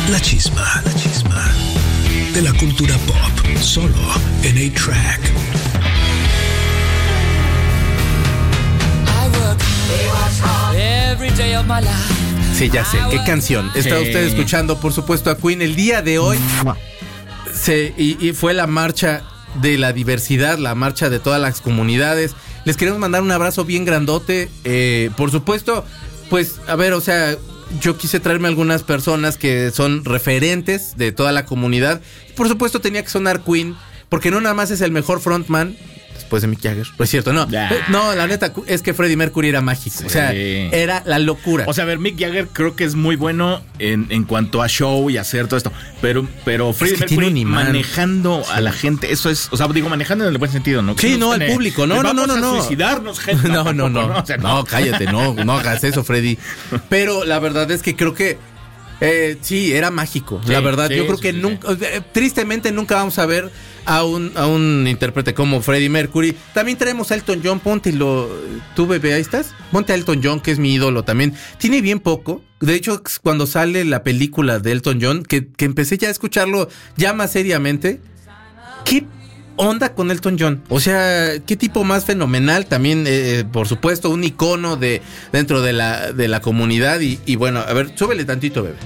La Chisma de la cultura pop, solo en 8-Track. Sí, ya sé, qué canción. Está usted escuchando, por supuesto, a Queen el día de hoy. Y fue la marcha de la diversidad, la marcha de todas las comunidades. Les queremos mandar un abrazo bien grandote. Por supuesto, pues, a ver, o sea, yo quise traerme algunas personas que son referentes de toda la comunidad. Por supuesto, tenía que sonar Queen, porque no nada más es el mejor frontman después de Mick Jagger. No es cierto, no. No, la neta es que Freddie Mercury era mágico. Sí. O sea, era la locura. O sea, a ver, Mick Jagger creo que es muy bueno en cuanto a show y hacer todo esto. Pero Freddie Mercury manejando a la gente, eso es, o sea, digo, manejando en el buen sentido, ¿no? Sí, no, al público. No. Vamos a suicidarnos, gente. No. O sea, no, cállate, no hagas eso, Freddie. Pero la verdad es que creo que sí, era mágico. La verdad, yo creo que nunca, tristemente nunca vamos a ver a un intérprete como Freddie Mercury. También traemos a Elton John, tú bebé, ahí estás. Ponte a Elton John, que es mi ídolo también. Tiene bien poco. De hecho, cuando sale la película de Elton John, que empecé ya a escucharlo ya más seriamente, ¿qué onda con Elton John? O sea, qué tipo más fenomenal. También, por supuesto, un icono dentro de la comunidad. Y bueno, a ver, súbele tantito, bebé.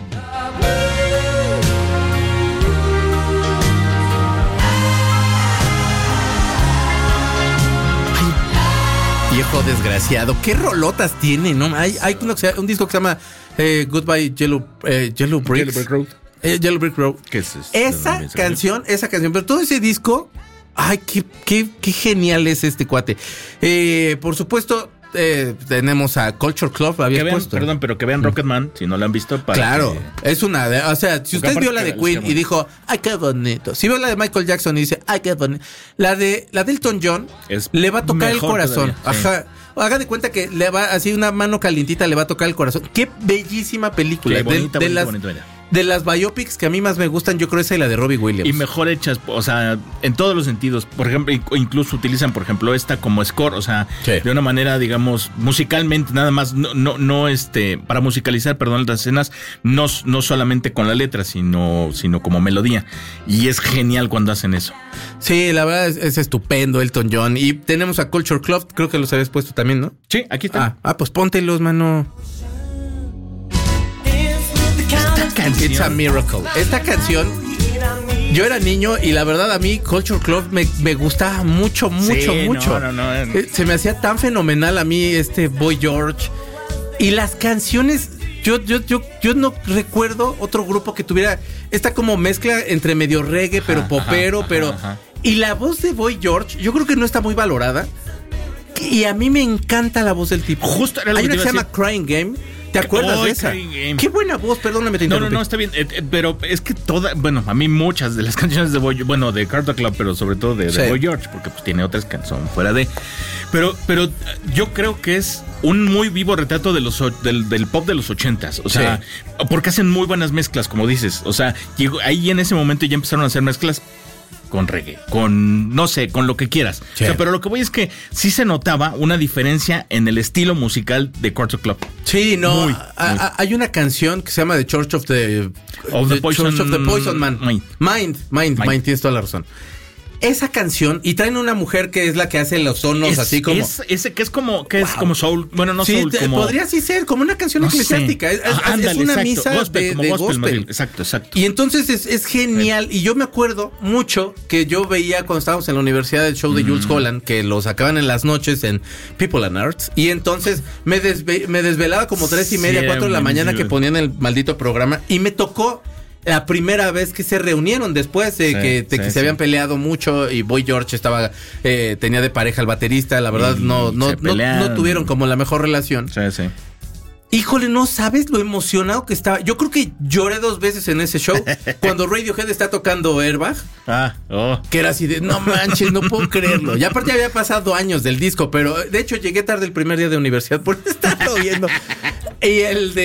Viejo desgraciado, qué rolotas tiene, ¿no? Hay un disco que se llama Goodbye Yellow Brick Road. Yellow Brick Road. ¿Qué es eso? Esa canción, pero todo ese disco, ay, qué genial es este cuate. Por supuesto, tenemos a Culture Club, Perdón, pero que vean Rocketman, si no la han visto. Claro, es o sea, si usted vio la de Queen y dijo, ay, qué bonito. Si vio la de Michael Jackson y dice, ay, qué bonito. La de Elton John le va a tocar el corazón. Todavía, ajá. Sí. Haga de cuenta que le va así una mano calientita, le va a tocar el corazón. Qué bellísima película. Bonita. De las biopics que a mí más me gustan, yo creo esa y la de Robbie Williams. Y mejor hechas, o sea, en todos los sentidos. Por ejemplo, incluso utilizan, por ejemplo, esta como score, o sea, de una manera, digamos, musicalmente, nada más, no para musicalizar, perdón, las escenas, no solamente con la letra, sino como melodía. Y es genial cuando hacen eso. Sí, la verdad es estupendo Elton John. Y tenemos a Culture Club, creo que los habías puesto también, ¿no? Sí, aquí está. Pues póntelos, mano. It's a Miracle. Esta canción, yo era niño y la verdad a mí Culture Club me gustaba mucho. Se me hacía tan fenomenal a mí Boy George. Y las canciones, yo no recuerdo otro grupo que tuviera esta como mezcla entre medio reggae, pero popero, Y la voz de Boy George, yo creo que no está muy valorada. Y a mí me encanta la voz del tipo. Justo era lo Hay que una que se llama Crying Game. ¿Te acuerdas de esa? Qué buena voz, perdóname, te interrumpí. No, está bien, pero es que a mí muchas de las canciones de de Culture Club, pero sobre todo de Boy George, porque pues tiene otras que son fuera de. Pero yo creo que es un muy vivo retrato de del pop de los 80s, o sea, porque hacen muy buenas mezclas, como dices, o sea, ahí en ese momento ya empezaron a hacer mezclas con reggae, con no sé, con lo que quieras. Sí. O sea, pero lo que voy es que sí se notaba una diferencia en el estilo musical de Culture Club. Sí, no. Hay una canción que se llama The Church of the Poison Man. Mind, tienes toda la razón. Esa canción, y traen una mujer que es la que hace los tonos así como. Ese que es como soul. Bueno, no soul, como. Podría así ser, como una canción eclesiástica. Es una misa gospel, de gospel. Exacto. Y entonces es genial. Y yo me acuerdo mucho que yo veía cuando estábamos en la universidad el show de Jules Holland, que lo sacaban en las noches en People and Arts. Y entonces me desvelaba como 3:30, 4 de la mañana que ponían el maldito programa. Y me tocó la primera vez que se reunieron después de que se habían peleado mucho y Boy George tenía de pareja al baterista. La verdad no tuvieron como la mejor relación. Sí. Híjole, no sabes lo emocionado que estaba. Yo creo que lloré 2 veces en ese show cuando Radiohead está tocando Airbag. Que era así de, no manches, no puedo creerlo. Y aparte había pasado años del disco, pero de hecho llegué tarde el primer día de universidad por estarlo viendo. Y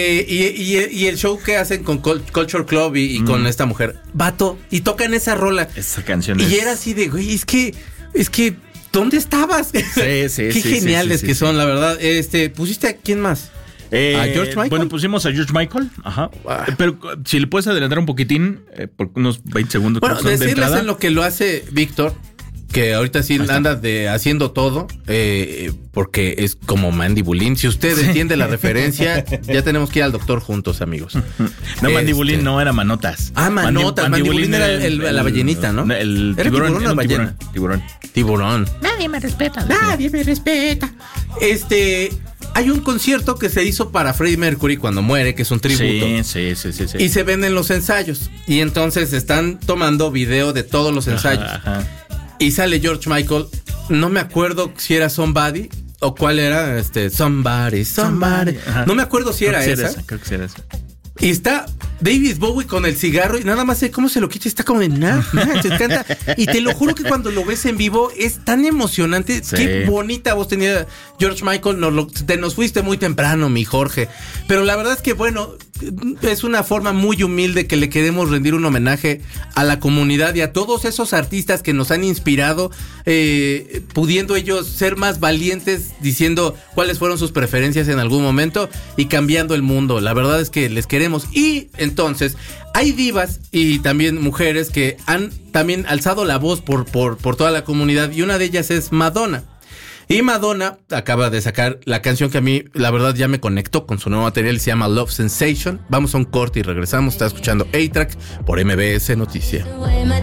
el show que hacen con Culture Club y con esta mujer, vato, y tocan esa rola. Esa canción y era así de, güey, es que ¿dónde estabas? Sí. Qué geniales que son, la verdad. ¿Pusiste a quién más? ¿A George Michael? Bueno, pusimos a George Michael. Ajá. Pero si le puedes adelantar un poquitín, por unos 20 segundos. Bueno, decirles en lo que lo hace Víctor, que ahorita sí anda haciendo todo, porque es como Mandibulín. Si usted entiende la referencia, ya tenemos que ir al doctor juntos, amigos. No, Mandibulín no, era Manotas. Manotas. Mandibulín era la ballenita, ¿no? El ¿Era tiburón o ballena? Tiburón. Nadie me respeta. Hay un concierto que se hizo para Freddie Mercury cuando muere, que es un tributo. Sí. Y se ven en los ensayos. Y entonces están tomando video de todos los ensayos. Ajá. Y sale George Michael. No me acuerdo si era Somebody o cuál era, Somebody. Ajá. No me acuerdo si era esa. Creo que sí era esa. Y está David Bowie con el cigarro y nada más sé cómo se lo quita. Está como de te encanta. Y te lo juro que cuando lo ves en vivo es tan emocionante. Sí. Qué bonita voz tenía George Michael. Nos fuiste muy temprano, mi Jorge. Pero la verdad es que, bueno, es una forma muy humilde que le queremos rendir un homenaje a la comunidad y a todos esos artistas que nos han inspirado, pudiendo ellos ser más valientes, diciendo cuáles fueron sus preferencias en algún momento y cambiando el mundo. La verdad es que les queremos. Y entonces hay divas y también mujeres que han también alzado la voz por toda la comunidad, y una de ellas es Madonna. Y Madonna acaba de sacar la canción que a mí, la verdad, ya me conectó con su nuevo material, se llama Love Sensation. Vamos a un corte y regresamos. Está escuchando A-Track por MBS Noticias.